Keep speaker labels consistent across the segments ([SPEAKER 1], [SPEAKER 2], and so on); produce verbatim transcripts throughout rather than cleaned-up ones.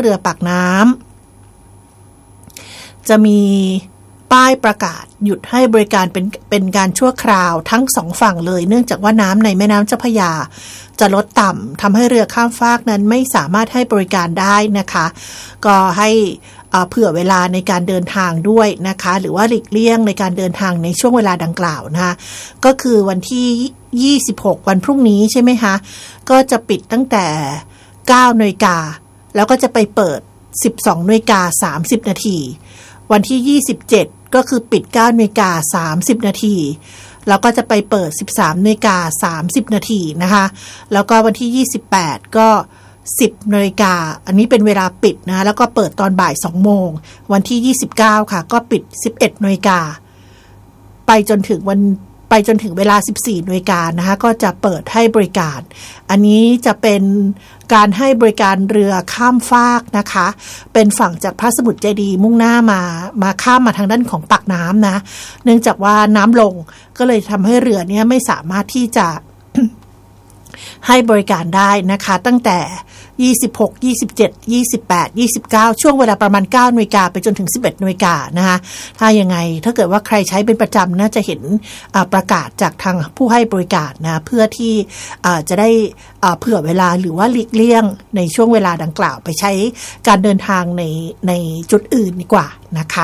[SPEAKER 1] เรือปากน้ำจะมีป้ายประกาศหยุดให้บริการเป็นเป็นการชั่วคราวทั้งสองฝั่งเลยเนื่องจากว่าน้ำในแม่น้ำเจ้าพระยาจะลดต่ำทำให้เรือข้ามฟากนั้นไม่สามารถให้บริการได้นะคะก็ให้เผื่อเวลาในการเดินทางด้วยนะคะหรือว่าหลีกเลี่ยงในการเดินทางในช่วงเวลาดังกล่าวนะคะก็คือวันที่ยี่สิบหกวันพรุ่งนี้ใช่ไหมคะก็จะปิดตั้งแต่เก้านาฬิกาแล้วก็จะไปเปิด สิบสองนาฬิกาสามสิบนาทีวันที่ยี่สิบเจ็ดก็คือปิด เก้านาฬิกาสามสิบนาทีแล้วก็จะไปเปิด สิบสามนาฬิกาสามสิบนาทีนะคะแล้วก็วันที่ยี่สิบแปดก็สิบนาฬิกาอันนี้เป็นเวลาปิดนะแล้วก็เปิดตอนบ่ายสองโมงวันที่ยี่สิบเก้าค่ะก็ปิดสิบเอ็ดนาฬิกาไปจนถึงวันไปจนถึงเวลาสิบสี่นาฬิกานะคะก็จะเปิดให้บริการอันนี้จะเป็นการให้บริการเรือข้ามฟากนะคะเป็นฝั่งจากพระสมุทรเจดีย์มุ่งหน้ามามาข้ามมาทางด้านของปากน้ำนะเนื่องจากว่าน้ำลงก็เลยทำให้เรือเนี้ยไม่สามารถที่จะ ให้บริการได้นะคะตั้งแต่ยี่สิบหก ยี่สิบเจ็ด ยี่สิบแปด ยี่สิบเก้าช่วงเวลาประมาณเก้านาฬิกาไปจนถึงสิบเอ็ดนาฬิกานะคะถ้ายังไงถ้าเกิดว่าใครใช้เป็นประจำน่าจะเห็นประกาศจากทางผู้ให้บริการนะเพื่อที่จะได้เผื่อเวลาหรือว่าหลีกเลี่ยงในช่วงเวลาดังกล่าวไปใช้การเดินทางในในจุดอื่นดีกว่านะคะ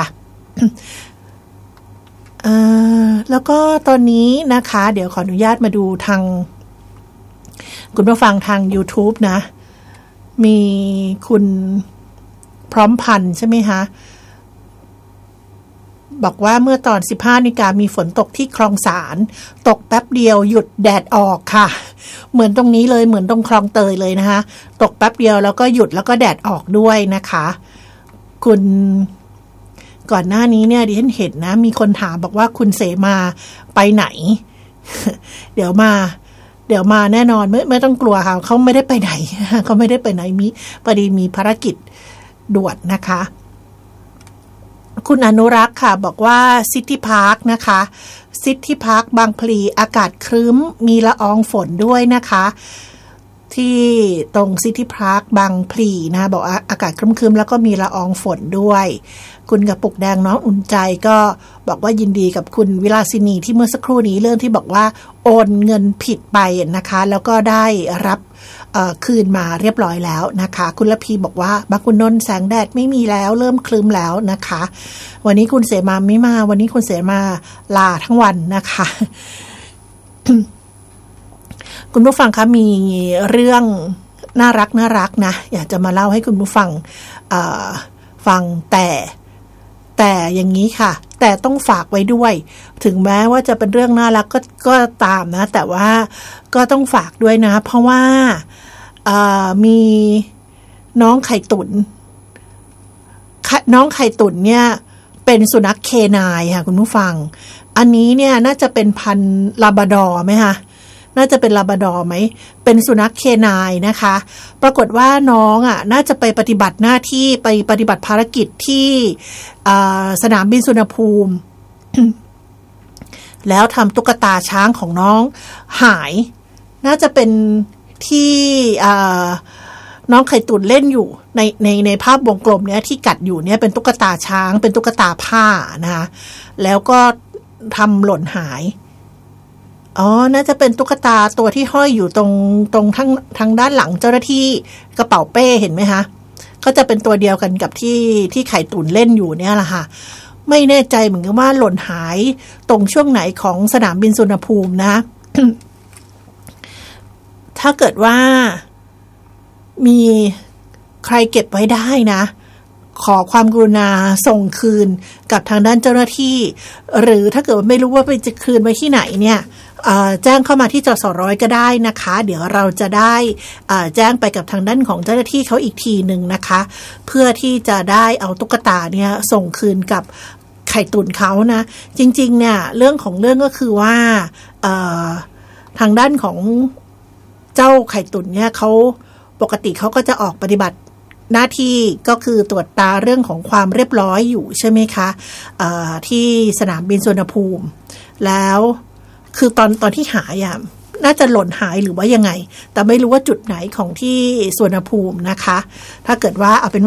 [SPEAKER 1] แล้วก็ตอนนี้นะคะเดี๋ยวขออนุญาตมาดูทางคุณผู้ฟังทาง YouTube นะมีคุณพร้อมพันธ์ใช่ไหมคะบอกว่าเมื่อตอน สิบห้านาฬิกามีฝนตกที่คลองสารตกแป๊บเดียวหยุดแดดออกค่ะเหมือนตรงนี้เลยเหมือนตรงคลองเตยเลยนะคะตกแป๊บเดียวแล้วก็หยุดแล้วก็แดดออกด้วยนะคะคุณก่อนหน้านี้เนี่ยดิฉันเห็นนะมีคนถามบอกว่าคุณเสมาไปไหน เดี๋ยวมาเดี๋ยวมาแน่นอนไม่ไม่ต้องกลัวค่ะเขาไม่ได้ไปไหนเขาไม่ได้ไปไหนมีพอดีมีภารกิจด่วนนะคะคุณอนุรักษ์ค่ะบอกว่าซิตี้พาร์คนะคะซิตี้พาร์คบางพลีอากาศครึ้มมีละอองฝนด้วยนะคะที่ตรงซิตี้พาร์คบางพลีนะบอกอากาศครึ้มๆแล้วก็มีละอองฝนด้วยคุณกระปุกแดงน้องอุ่นใจก็บอกว่ายินดีกับคุณวิลาสินีที่เมื่อสักครู่นี้เรื่องที่บอกว่าโอนเงินผิดไปนะคะแล้วก็ได้รับคืนมาเรียบร้อยแล้วนะคะคุณละพีบอกว่าบางคุณนนท์แสงแดดไม่มีแล้วเริ่มครึ้มแล้วนะคะวันนี้คุณเสมาไม่มาวันนี้คุณเสมาลาทั้งวันนะคะ คุณผู้ฟังคะมีเรื่องน่ารักน่ารักนะอยากจะมาเล่าให้คุณผู้ฟังฟังแต่แต่อย่างนี้ค่ะแต่ต้องฝากไว้ด้วยถึงแม้ว่าจะเป็นเรื่องน่ารักก็ก็ตามนะแต่ว่าก็ต้องฝากด้วยนะเพราะว่ามีน้องไข่ตุ๋นน้องไข่ตุ๋นเนี่ยเป็นสุนัขเคนายค่ะคุณผู้ฟังอันนี้เนี่ยน่าจะเป็นพันธุ์ลาบราดอร์ไหมคะน่าจะเป็นลาบราดอร์ไหมเป็นสุนัขเคนายนะคะปรากฏว่าน้องอ่ะน่าจะไปปฏิบัติหน้าที่ไปปฏิบัติภารกิจที่สนามบินสุวรรณภูมิ แล้วทำตุ๊กตาช้างของน้องหายน่าจะเป็นที่น้องไข่ตุ๋นเล่นอยู่ในในในภาพวงกลมเนี้ยที่กัดอยู่เนี่ยเป็นตุ๊กตาช้างเป็นตุ๊กตาผ้านะคะแล้วก็ทำหล่นหายอ๋อน่าจะเป็นตุ๊กตาตัวที่ห้อยอยู่ตรงตรงทางทางด้านหลังเจ้าหน้าที่กระเป๋าเป้เห็นไหมคะก็จะเป็นตัวเดียวกันกับที่ที่ไข่ตุ๋นเล่นอยู่เนี่ยแหละค่ะไม่แน่ใจเหมือนกันว่าหล่นหายตรงช่วงไหนของสนามบินสุวรรณภูมินะ ถ้าเกิดว่ามีใครเก็บไว้ได้นะขอความกรุณาส่งคืนกับทางด้านเจ้าหน้าที่หรือถ้าเกิดว่าไม่รู้ว่าไปจะคืนไว้ที่ไหนเนี่ยแจ้งเข้ามาที่จสร้อยก็ได้นะคะเดี๋ยวเราจะได้แจ้งไปกับทางด้านของเจ้าหน้าที่เขาอีกทีหนึ่งนะคะเพื่อที่จะได้เอาตุ๊กตาเนี่ยส่งคืนกับไข่ตุ๋นเขานะจริงๆเนี่ยเรื่องของเรื่องก็คือว่าทางด้านของเจ้าไข่ตุ๋นเนี่ยเขาปกติเขาก็จะออกปฏิบัติหน้าที่ก็คือตรวจตาเรื่องของความเรียบร้อยอยู่ใช่ไหมคะที่สนามบินสุวรรณภูมิแล้วคือตอนตอนที่หายอ่ะน่าจะหล่นหายหรือว่ายังไงแต่ไม่รู้ว่าจุดไหนของที่สุวรรณภูมินะคะถ้าเกิดว่าเอาเป็น